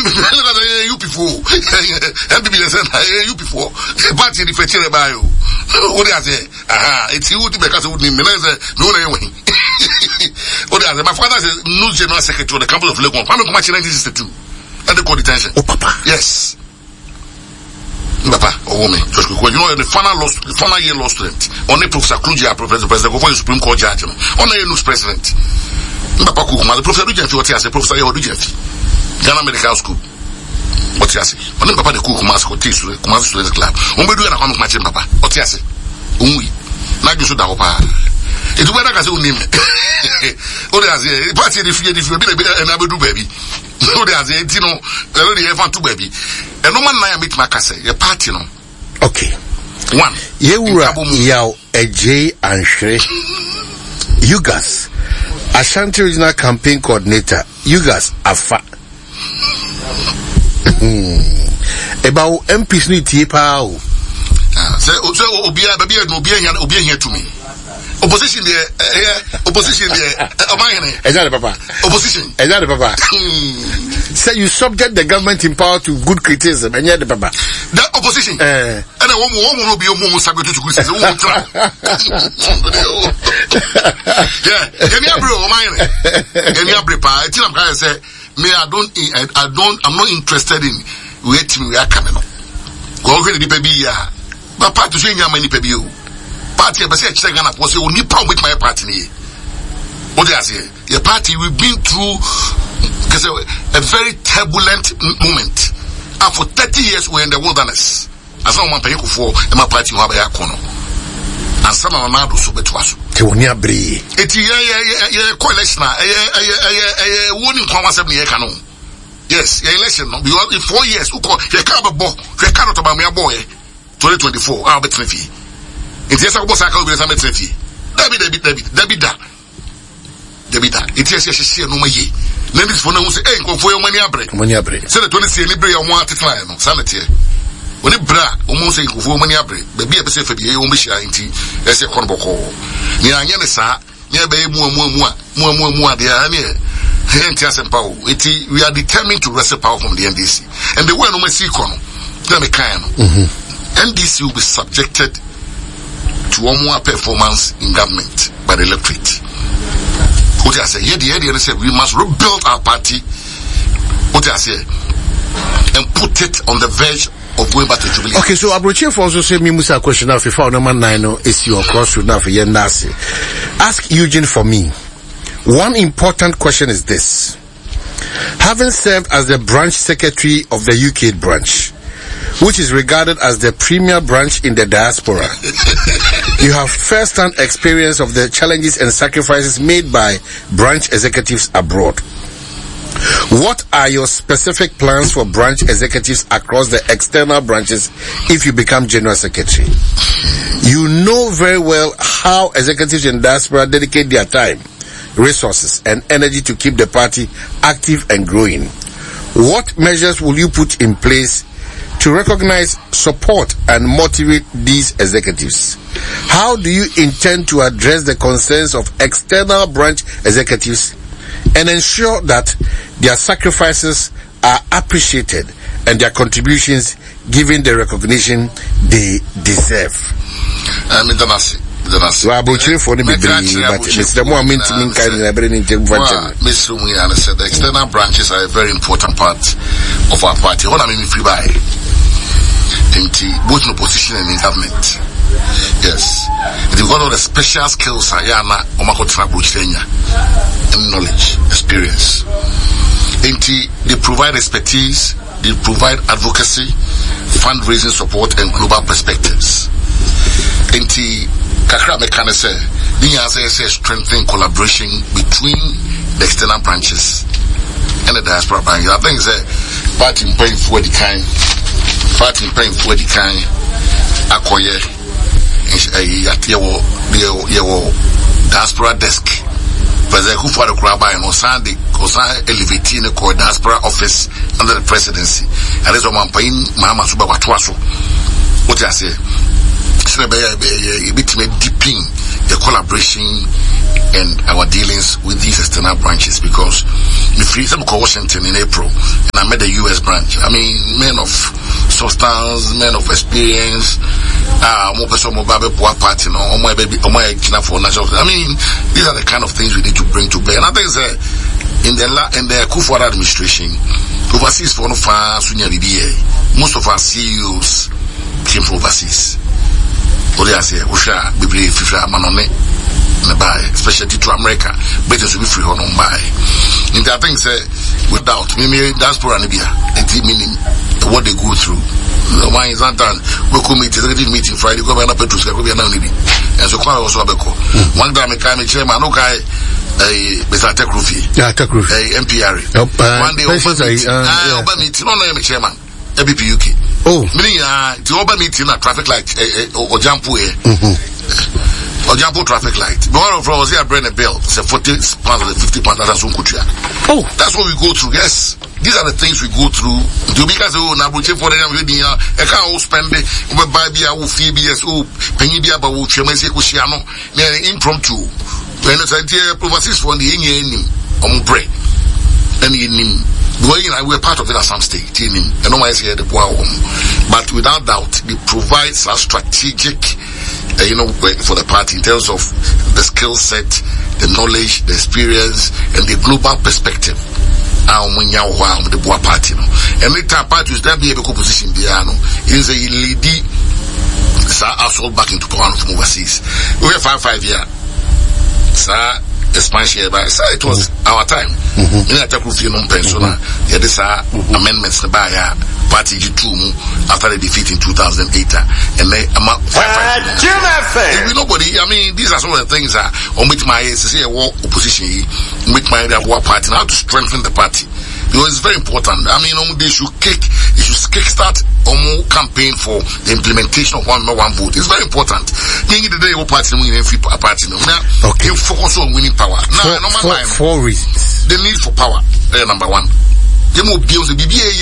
you before. MPP you before. Party the fetcher by you. What do I say? It's you to make us with me. No way. What do I say? My father is new general secretary of the campus of Legon. I'm not much in 1962. And the court detention. Oh, Papa. Yes. Papa, or woman, you know, the final year law student. Only Professor Kluja, Professor President, Supreme Court judge. Only a news president. Papa Kukuma, the Professor Dujan, what he has a Professor Yodujan. Ghana Medical School. What he has. Only Papa the Kukuma School, Kumasi Students Club. Umbe do an economic matching, Papa. What he has. Not you should have. It's whether I say name. What he has a party if you and I will do baby. So there's a, you know, already have two baby. And no man I meet my case, your party, no. Okay. One. Yewura Yao Eje and Shre. Yugas. Ashanti Regional Campaign Coordinator. Yugas Afa. About MPs need Tipa. So Obia here to me. Opposition there, opposition there. Papa. Opposition. Papa. Say you subject the government in power to good criticism, and the Papa. That opposition. And I won't be a moment subject to criticism. Yeah, I'm not interested in waiting. We are coming up. Go over the baby. But part to say many baby. Party, but say Chagana was only problem with my party. What do I say? Your party, we've been through a very turbulent moment. And for 30 years, we're in the wilderness. As long as I'm paying for my party, we have a corner. And some of them are so better. It's a coalition. Warning from 1 7 year canon. Yes, your election. Because in 4 years, you cannot about me a boy. 2024, I'll bet fee. It's just a boss. I can't be a fee. Debbie. It is a share no way. Then this for no say, hey, go for your money abre. Say the 20 libre on 1 to sanity. When it bra, almost saying for money abre, baby, a person for the omission as a convoco. Near Yanesa, near baby, more, dear, near. We are determined to wrestle power from the NDC. And the one who may see Kono, NDC will be subjected to one more performance in government by the electorate. What I say, we must rebuild our party. What I say, and put it on the verge of going back to Jubilee. Okay, so Abrochef also said me Musa question now if you found number 9 is your crossroad now for Yendasi. Ask Eugene for me. One important question is this. Having served as the branch secretary of the UK branch, which is regarded as the premier branch in the diaspora, you have first-hand experience of the challenges and sacrifices made by branch executives abroad. What are your specific plans for branch executives across the external branches if you become general secretary? You know very well how executives in diaspora dedicate their time, resources, and energy to keep the party active and growing. What measures will you put in place to recognize, support, and motivate these executives? How do you intend to address the concerns of external branch executives and ensure that their sacrifices are appreciated and their contributions given the recognition they deserve? So I brought you for the Mr. Mohammed said the external branches are a very important part of our party. What I mean free by both in opposition and in government. Yes. They've got all the special skills and knowledge, experience. They provide expertise, they provide advocacy, fundraising support, and global perspectives. Kakra Mekane say, strengthening collaboration between the external branches and the diaspora branch. I think it's a party paying for the kind, Akoye, diaspora desk. President Kufuor Kraba and Osan elevating the diaspora office under the presidency. And there's a man paying Mama Suba Watwaso. What I say? so a bit deepening the collaboration and our dealings with these external branches, because the free some Washington in April and I met the US branch. I mean, men of substance, men of experience, party, I mean, these are the kind of things we need to bring to bear. And I think in the Kufuor administration, overseas for most of our CEOs came from overseas. Especially to America, better to be free on by. In that thing, say, without maybe diaspora Libya, meaning what they go through. Why is that done? We could meet meeting Friday, go and Petrus, go and and so quite also one time I came chairman, okay, Mr. Tekrufi, MPR. One day, over meeting, no name chairman, ABP UK. Oh, meaning, the over meeting at traffic light or jump way. Or Jampo traffic light. The one of us here bring a bill. It's a 40 pounds or 50 pounds. That's oh, that's what we go through. Yes, these are the things we go through. To because Nabuche for them, I can't spend it. We buy beer, we fee beer, penny beer, but we chemese kushiano. Impromptu. When it's a dear overseas for the Indian break. And we're part of it at some stage. And no one is here the poor home. But without doubt, it provides a strategic for the party in terms of the skill set, the knowledge, the experience, and the global perspective. The Boa party. And later party is then be able to position piano is a lady assault back into power from overseas. We have 5 years. Sir, expansion by it was our time. In a amendments by party G2 after the defeat in 2008 and then nobody, I mean, these are some of the things that on which my say war opposition with my war party now to strengthen the party. Because it's very important. I mean, they should kickstart a more campaign for the implementation of one vote. It's very important. The day what party winning free party now. Okay. Focus on winning power. Now, four reasons. The need for power. Number one. The more bills,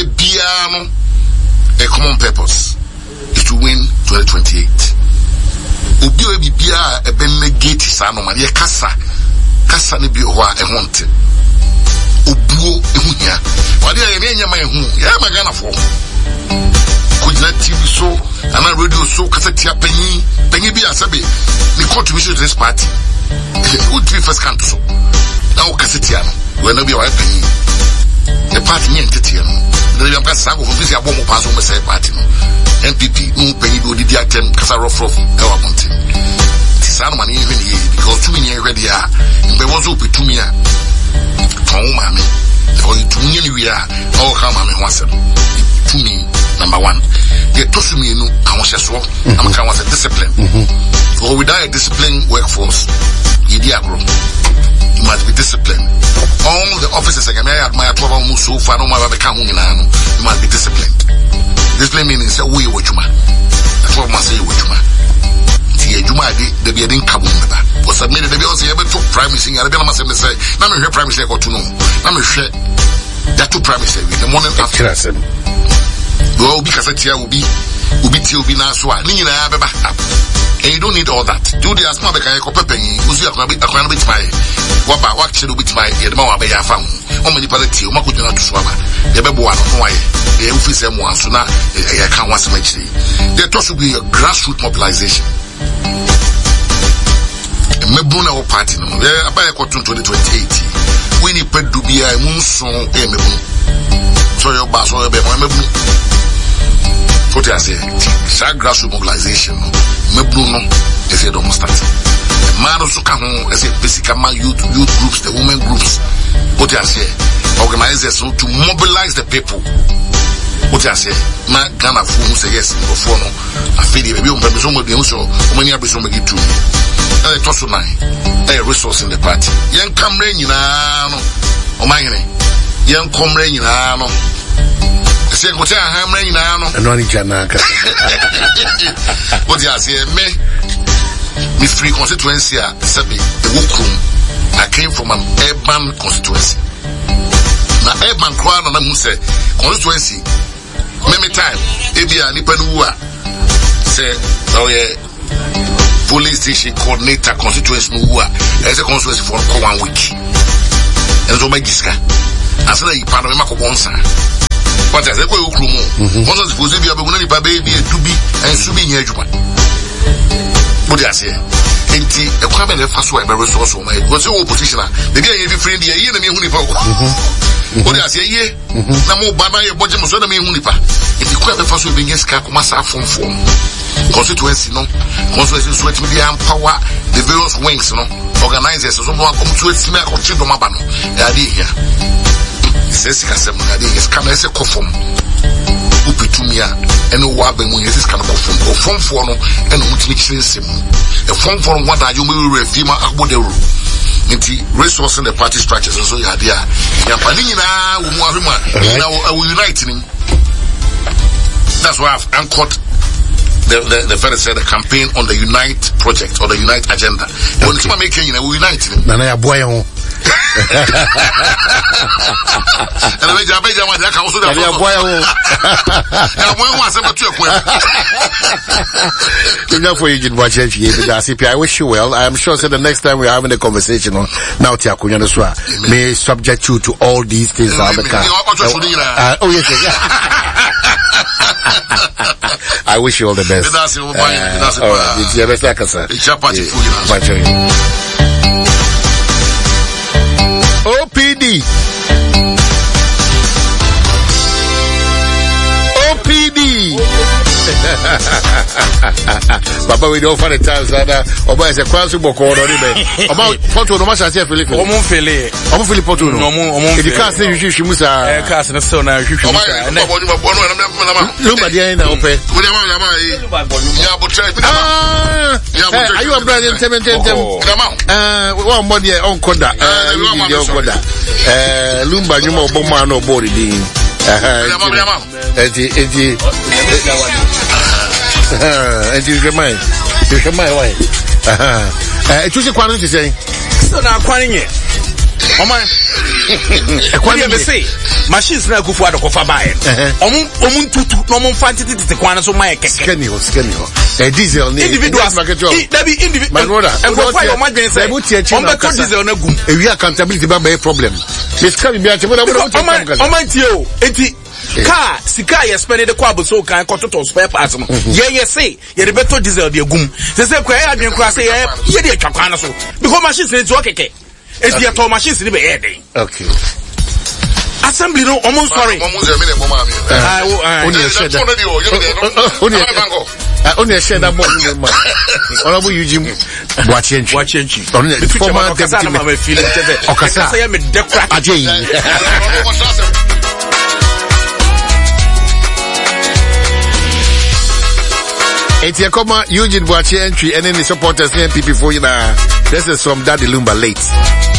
a common purpose is to win 2028. Ubio bibia a benegate sanoma ye kasa ne bi ho a ehonte. Obuo ehunya. Wade ye me nyama ehu. Ya magana fo. Kujina TV so, ana radio so kasa tia panyi bi asabe. The contribution to this party. Would be first country so. Now kasa tia no. We no be wa panyi. The party ni entity no. The young person go for this ya bomo pass on say party no. NPP no panyi do di atem kasa rough e wa monte. Tisano mani even here because too many already are. Mbe wonso petumi a. Ton mame. Or too many we are. All come mame ho asem. To me, number one. The tosumi no awonhyeso. Am kan was a discipline. Or without a disciplined workforce, you must be disciplined. All the officers I admire to about so far no matter you must be disciplined. Discipline means we what you man. That's what must say what you man. See you might be a didn't come over. Was submitted the bills ever took primacy and I must say, let me hear primacy or to know. Let me share that two primacy in the morning after. Well, because will be now so and you don't need all that. Do the asthma because I copy penny, who's your bit my what should be my Edma Bay found. How many palette you could not to swallow? The baby one, why the officer wants to now I can't want to mention it. There should be a grassroots mobilization. Mebuna or party no. I buy a cotton 2028. We need pet to be a moon song a mebu. So your bass or a baby mebu. What I say, grassroots mobilization. Mebruno, is a domestic. Man also come home as a basic youth groups, the women groups. What I say, organize us to mobilize the people. What I say, man, Ghana fool say yes, before no. I feel the baby on purpose, somebody also, many are somebody to me. And a toss of mine, a resource in the party. Young come rain, you know, my young come rain, you know. Say, what I'm rain now, and only Janaka. What I say, me free constituency, Sabi, the Wokum. I came from an urban constituency. Now, urban crowd on the Muse constituency. Many time, Ebia Nipanua say, oh yeah, police station coordinator constituency no as a constituency for 1 week. And so my giska. I said you part of my bonsa. But as I go Krumo, one of the supposed to be a baby to be and Subi Yajuma. What do I say? Enti e kwa be le fa so e be resource o mai go se opposition the be e be friend e ye na me hu nipa o de ase ye na mo ba na ye boje mo so na me hu nipa enti kwa be fa so e be ngeska kuma sa fonfom constituency no constituency so it be empower the various wings no organizers so no come to it me akoti do maba no ya de here se sika se mo ya de yes come se kofom upitumia eno wa ba mu yes kan kofom fo no eno mutimi chinsem a form for what are you may refima abodero nti resource in the party structures so you had ya pani na wo mu ahema we unite him. That's why I've anchored the federal said the campaign on the Unite project or the Unite agenda. When it's making we unite him. Nana ya boy ho. And I beja wa ka so da boy ho. Ya boy wa se batu ekwa. Enough for Eugene Boachienchi. I wish you well. I am sure that the next time we are having a conversation on now Tiakunya Noswa may subject you to all these things. Oh yes. I wish you all the best. OPD. Papa, we don't find the times that Oba is a cross book or about Porto no much as Philip. Philip Porto. If you can't say you should cast and so now you should. Are you a brother? One money on Koda. Lumba, you more bomb no body. And you remind why. It was a quantity saying, so now quantity it. Oh my, say machines now go for the coffee buy. No fancy the quantity of my scanning. A diesel individual market job. My brother, and what fire my brain say, diesel no good. If you accountability by a problem. It's coming back to what I car sika ye spend the kwabo so kan kototo spare parts no ye say ye the better diesel de gum se say kwa ya adwen kwa say ye de atwa so because machines need to keke e dey to machines ni be ye dey okay assembly no almost sorry only share that money honorable Eugene Boachienchi former deputy Okasa say me de crack ajay. It's a comma Eugene Boachienchi and then the supporters NPP for you now. This is from Daddy Lumba late.